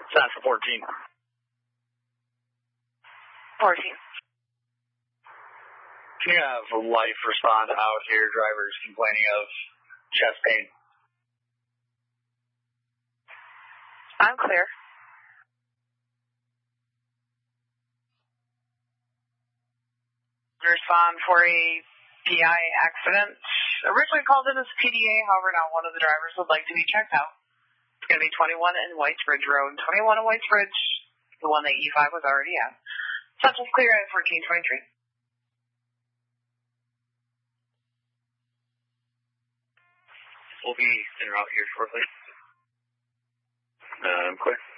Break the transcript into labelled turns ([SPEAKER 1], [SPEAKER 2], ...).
[SPEAKER 1] Central 14.
[SPEAKER 2] 14.
[SPEAKER 1] Can you have life respond out here? Drivers complaining of chest pain.
[SPEAKER 2] I'm clear. Respond for a PI accident. Originally called in as PDA, however, now one of the drivers would like to be checked out. It's going to be 21 in Whitesbridge Road. 21 in Whitesbridge, the one that E5 was already at. Central's clear at 1423.
[SPEAKER 1] We'll be en route here shortly. I'm clear.